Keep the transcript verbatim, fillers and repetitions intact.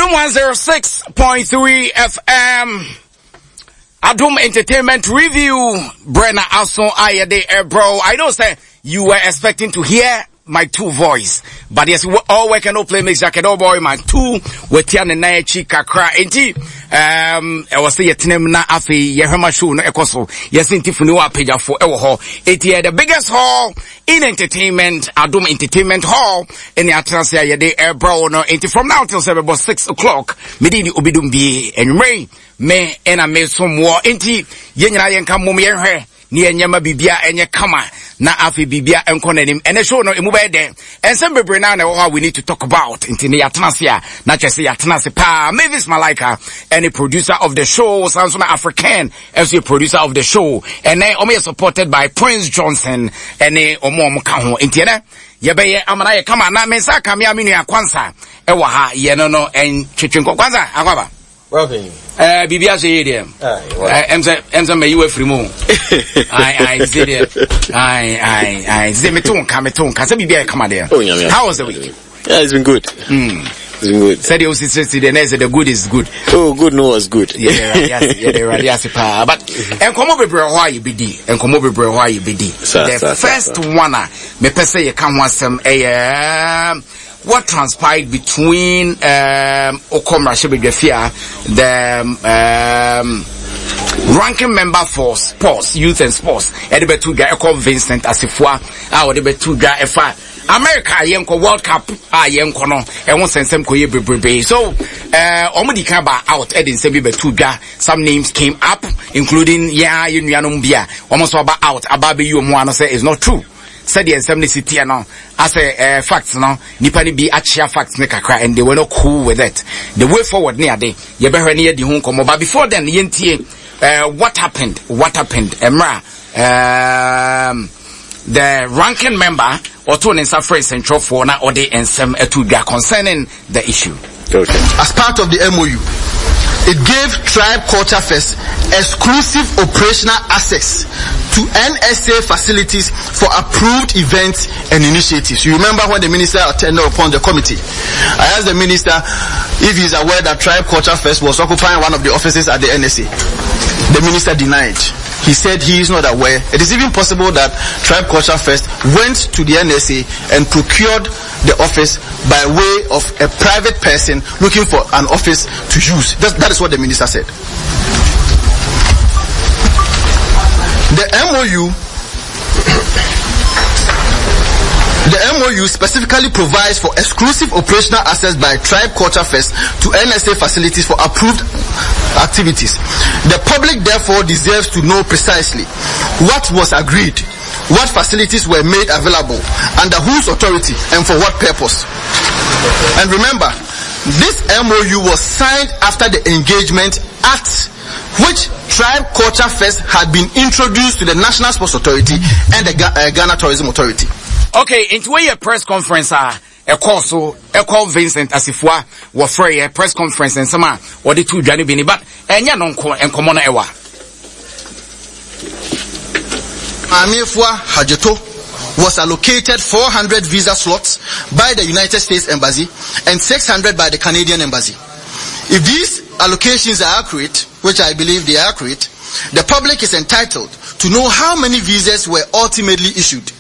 Adum one oh six point three F M. Adum Entertainment Review. Brenna Ason Ayade, bro. I know, sir, you were expecting to hear my two voice, but yes, we all work and no play mix jacket. Oh boy, my two with Tian and Nachi Kakra. Inti, um, I was saying, Tinem na afi, Yehama show no ekoso. Yes, inti funua page for our hall. It is the biggest hall in entertainment, Adum Entertainment Hall, in the Atlantia Yade Air Bro. No, inti from now till seven, about six o'clock. Medini Ubidum be and Ray, me and I made some more. Inti, Yenya Yanka Mummy here. Ni enyama bibia enye kama na afi bibia enkonanim ene show no emu be de ensem bebre na na we need to talk about intini atnasia na chese atnase pa Mavis Malaika, any producer of the show, Samsung African as the producer of the show, and they omo supported by Prince Johnson ene omo omo ka ho intine yebeye amana ye kama na mensa kamia minu akwansa e wa ha ye no no en twetwenko kwanza akwaba Robin. Uh, Bibia say them. Emza Emza me you free mo. I I say it. I I I say me too come too. Can say Bibia come there. Oh, yeah, yeah. How was the week? Yeah, it's been good. Hmm. It's been good. Said you see the next the good is good. Oh, good no was good. Yeah, yes, yeah, right, yes, pa. But and come over bro why you be di. And come over bro why you be di. The first one me pese you can want some eh what transpired between um Okomra Shebedwafia, the um, ranking member for sports, youth and sports, Edibetu guy called Vincent Asifua, our Edibetu guy Efa America yenko World Cup ah yenko no e won sensem koye bebrebe. So uh omudi kan ba out edin se bebetu guy, some names came up including yeah yunuanom bia almost about out about be you mo ano say is not true. Said the indemnity no as a uh, facts no nipa ni bi achia facts ne kakra, and they were not cool with it. The way forward near day ye be hwe ne di hu komo, but before then yentie uh what happened what happened emra um the ranking member or to nsa free central for na ode ensem etudwa concerning the issue. Okay. As part of the M O U, it gave Tribe Culture Fest exclusive operational access to N S A facilities for approved events and initiatives. You remember when the minister attended upon the committee? I asked the minister if he's aware that Tribe Culture Fest was occupying one of the offices at the N S A. The minister denied. He said he is not aware. It is even possible that Tribe Culture Fest went to the N S A and procured the office by way of a private person looking for an office to use. That, that is what the minister said. The M O U The M O U specifically provides for exclusive operational access by Tribe Culture Fest to N S A facilities for approved activities. The public therefore deserves to know precisely what was agreed, what facilities were made available, under whose authority and for what purpose. And remember, this M O U was signed after the Engagement Act, which Tribe Culture Fest had been introduced to the National Sports Authority and the uh, Ghana Tourism Authority. Okay, into a press conference, uh, a call so, a call Vincent Asifua, were free a press conference and some, or the two Johnny Bini, but, and ya non and common ewa. Amifua Hajeto was allocated four hundred visa slots by the United States Embassy and six hundred by the Canadian Embassy. If these allocations are accurate, which I believe they are accurate, the public is entitled to know how many visas were ultimately issued.